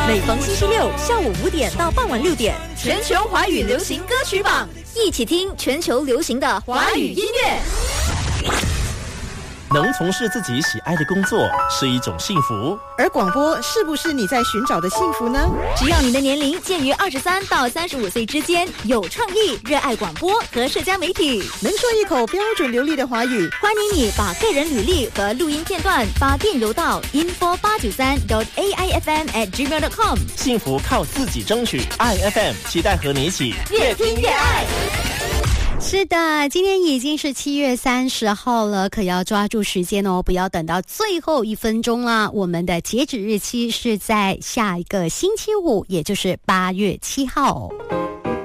每逢星期六下午5点到傍晚6点，全球华语流行歌曲榜，一起听全球流行的华语音乐。 能从事自己喜爱的工作是一种幸福， 而广播是不是你在寻找的幸福呢？ 只要你的年龄介于23到35岁之间，有创意，热爱广播和社交媒体， 能说一口标准流利的华语， 欢迎你把个人履历和录音片段发电邮到 info893.aifm@gmail.com。 幸福靠自己争取，爱 FM 期待和你一起越听越爱。 是的，今天已经是7月30号了，可要抓住时间哦，不要等到最后1分钟啦。我们的截止日期是在下一个星期五，也就是8月7号。